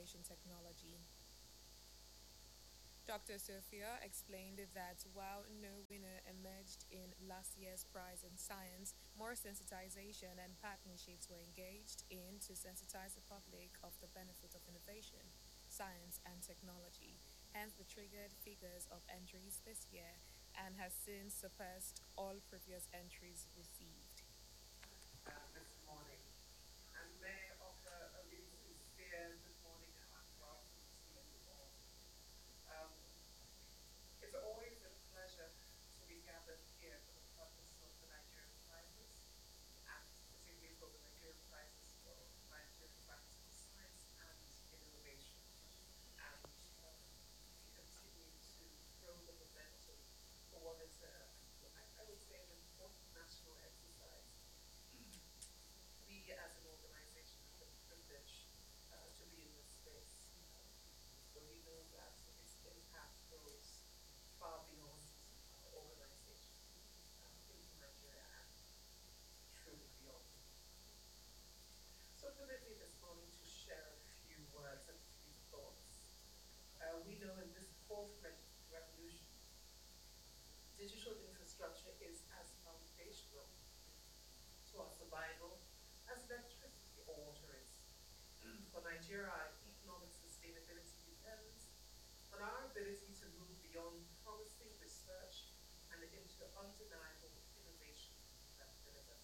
information technology. Dr. Sophia explained that while no winner emerged in last year's prize in science, more sensitization and partnerships were engaged in to sensitize the public of the benefit of innovation, science, and technology. Hence, the triggered figures of entries this year and has since surpassed all previous entries received. This morning, and may I offer a really sincere good morning and welcome to you all. Um, it's always a pleasure to be gathered here for the purpose of the Nigerian prizes, and particularly for the Nigerian prizes for Nigerian practical science and innovation. And we continue to grow the momentum for what is, I would say, an important national exercise. We as an organization have the privilege to be in this space. So we know that its impact goes far beyond organization into Nigeria and truly beyond. So permit me this morning to share a few words and a few thoughts. We know in this fourth revolution, digital infrastructure is as foundational to our survival as electricity or water is. For Nigeria, our economic sustainability depends on our ability to move beyond promising research and into undeniable innovation that delivers.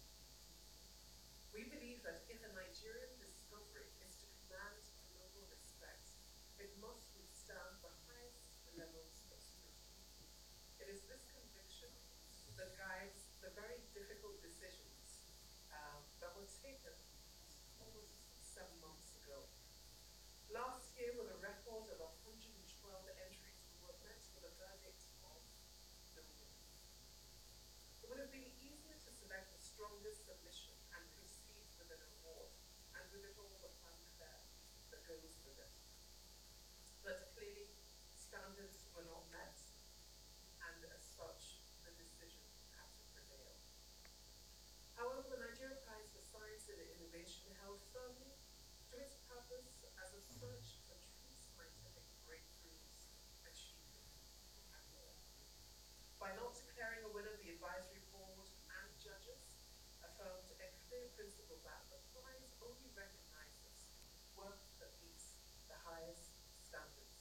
We believe that if a Nigerian discovery is to command global respect, it must withstand the highest levels of scrutiny. It is this conviction that guides the very difficult decisions that were taken almost 7 months ago. Last year, with a record of 112 entries, we were met with a verdict of no win. It would have been easier to select the strongest submission and proceed with an award, and with it all the fanfare that goes with it. But clearly, standards were not met, and as such, the decision had to prevail. However, the Nigeria Prize for Science and Innovation held firmly to its purpose as a search for true scientific breakthroughs, achievement, and more. By not declaring a winner, the advisory board and judges affirmed a clear principle that the prize only recognizes work that meets the highest standards.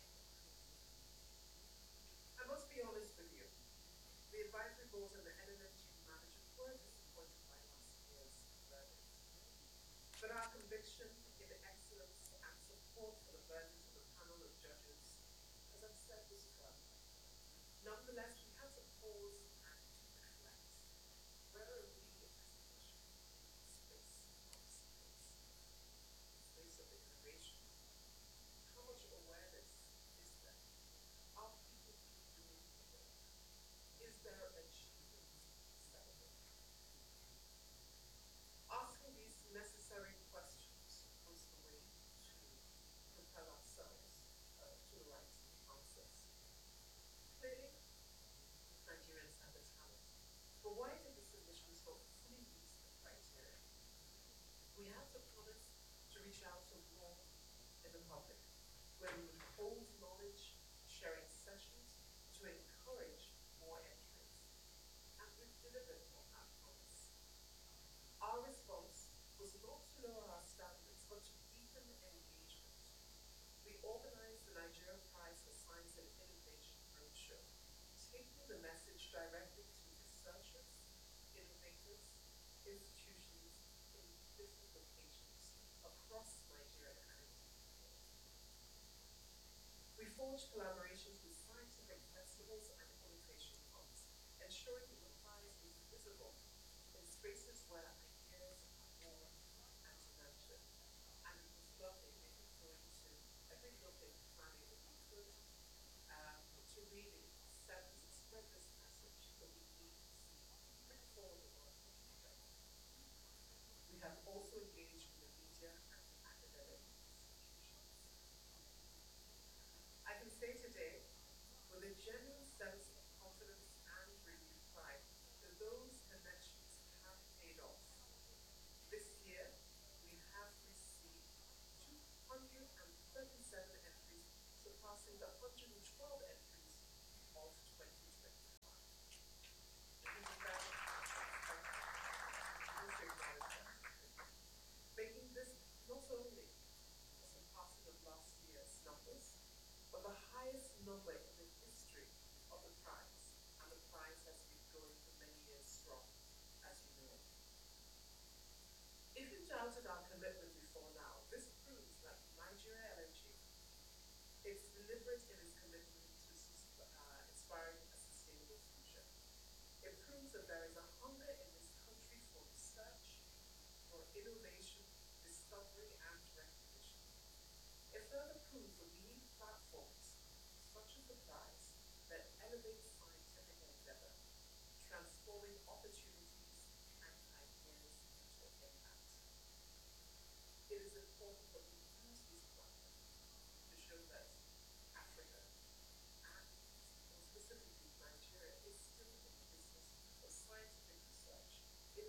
I must be honest with you. The advisory board and the NNMG manager were disappointed by last year's verdict. But our conviction in excellence and support for the verdict of the panel of judges, as I've said, was firm. Nonetheless, we had to pause and reflect. Where are we as a nation in the space of science, space of innovation? How much awareness is there? Are people doing the work? Is there achievement celebrated? Asking these necessary questions was the way to propel ourselves to the right answers. Clearly, Nigerians have the talent, but why did the submissions not fully meet the criteria? We had to promise to reach out to more in the public, where we would hold knowledge sharing sessions to encourage more entries, and we've delivered on that promise. Our response was not to lower our standards, but to deepen engagement. We organized the Nigeria Prize for Science and Innovation Roadshow, taking the message directly to researchers, innovators, institutions in different locations across Nigeria and indeed the world. We forged collaborations with scientific festivals and innovation hubs, ensuring that the prize is visible in spaces where ideas are born and nurtured. And it was lovely going to every building planning that we could to really spread this message that we need to see bring forward the work that we've done. We have also engaged with the media and academic institutions. I can say today, with a genuine sense of confidence and renewed pride, that those connections have paid off. surpassing the 112 entries of 2025. Making this not only a surpassing of last year's numbers, but the highest number in the history of the prize, and the prize has been going for many years strong, as you know. If you doubted our commitment before now, this proves that Nigeria LNG is deliberate in its commitment to inspiring a sustainable future. It proves that there is a hunger in this country for research, for innovation, discovery, and recognition. It further proves that we need platforms such as the prize that elevates